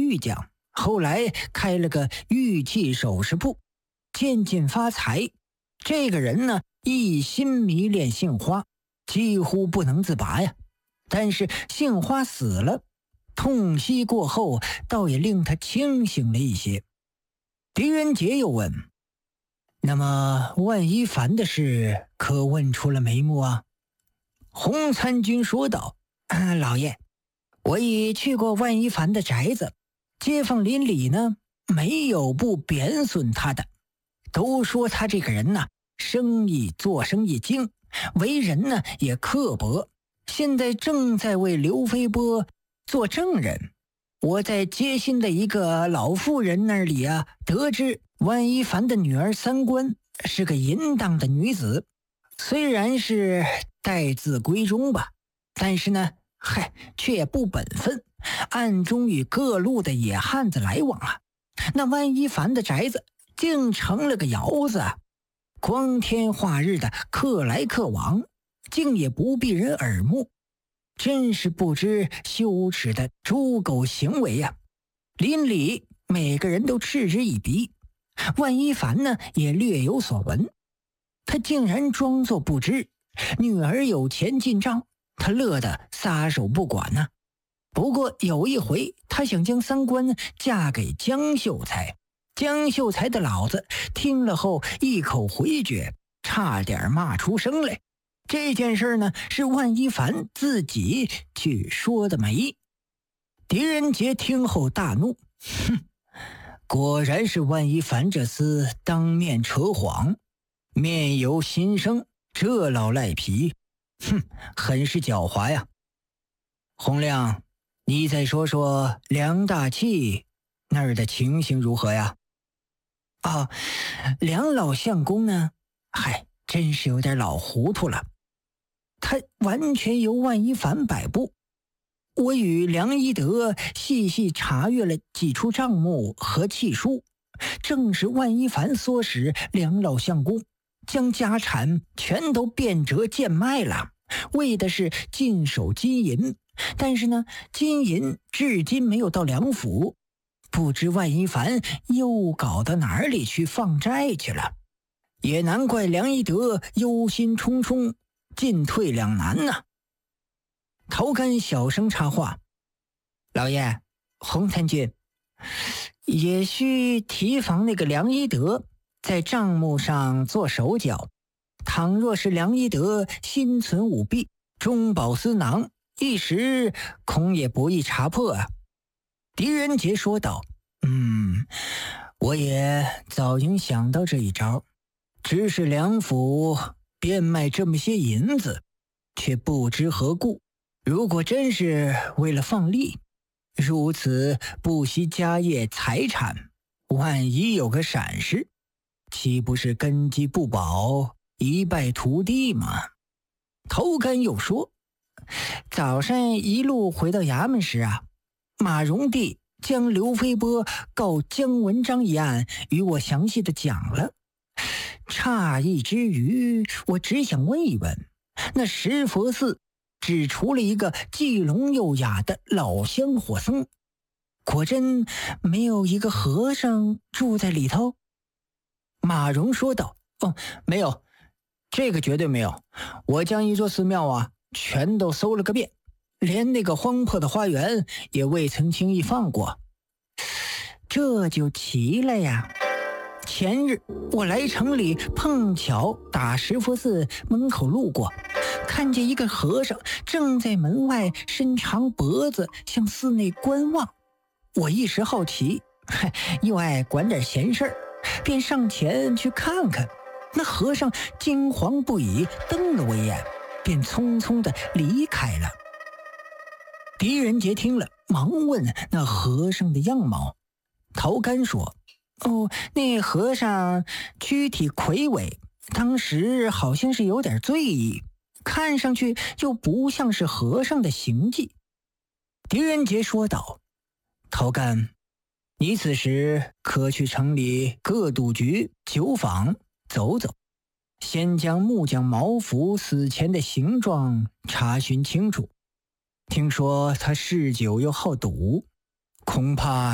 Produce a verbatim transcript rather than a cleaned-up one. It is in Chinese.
玉匠，后来开了个玉器首饰铺，渐渐发财。这个人呢，一心迷恋杏花，几乎不能自拔呀。但是杏花死了，痛惜过后，倒也令他清醒了一些。狄仁杰又问：那么万一凡的事可问出了眉目啊？洪参军说道：啊，老爷，我已去过万一凡的宅子，街坊邻里呢，没有不贬损他的，都说他这个人呢，生意做生意精，为人呢也刻薄。现在正在为刘飞波做证人。我在街心的一个老妇人那里啊，得知万一凡的女儿三观是个淫荡的女子，虽然是待字闺中吧，但是呢，嗨，却也不本分，暗中与各路的野汉子来往啊。那万一凡的宅子竟成了个窑子，光天化日的客来客往，竟也不避人耳目，真是不知羞耻的猪狗行为呀、啊！邻里每个人都嗤之以鼻，万一凡呢也略有所闻，他竟然装作不知。女儿有钱进账，他乐得撒手不管呢、啊。不过有一回，他想将三观嫁给江秀才，江秀才的老子听了后一口回绝，差点骂出声来。这件事呢，是万一凡自己去说的媒。狄仁杰听后大怒，哼，果然是万一凡这厮当面扯谎，面由心生，这老赖皮，哼，很是狡猾呀。洪亮，你再说说梁大器那儿的情形如何呀？哦，梁老相公呢，嗨，真是有点老糊涂了。他完全由万一凡摆布。我与梁一德细细查阅了几处账目和契书，正是万一凡唆使梁老相公将家产全都变折贱卖了，为的是尽守金银。但是呢，金银至今没有到梁府，不知万一凡又搞到哪里去放债去了。也难怪梁一德忧心忡忡，进退两难呐、啊。陶干小声插话：老爷，洪参军，也需提防那个梁一德在账目上做手脚。倘若是梁一德心存舞弊，中饱私囊，一时恐也不易查破啊。狄仁杰说道：嗯，我也早应想到这一招，只是梁府变卖这么些银子，却不知何故。如果真是为了放利，如此不惜家业财产，万一有个闪失，岂不是根基不保，一败涂地吗？头干又说：早上一路回到衙门时啊，马荣帝将刘飞波告姜文章一案与我详细的讲了。诧异之余，我只想问一问，那石佛寺只除了一个既聋又哑的老香火僧，果真没有一个和尚住在里头？马荣说道：哦，没有，这个绝对没有。我将一座寺庙啊全都搜了个遍，连那个荒破的花园也未曾轻易放过。这就奇了呀。前日我来城里，碰巧打石佛寺门口路过，看见一个和尚正在门外伸长脖子向寺内观望。我一时好奇，又爱管点闲事儿，便上前去看看。那和尚惊惶不已，瞪了我一眼，便匆匆地离开了。狄仁杰听了，忙问那和尚的样貌。陶干说：哦，那和尚躯体魁伟，当时好像是有点醉意，看上去又不像是和尚的行迹。狄仁杰说道：陶干，你此时可去城里各赌局酒坊走走，先将木匠毛福死前的形状查询清楚。听说他嗜酒又好赌，恐怕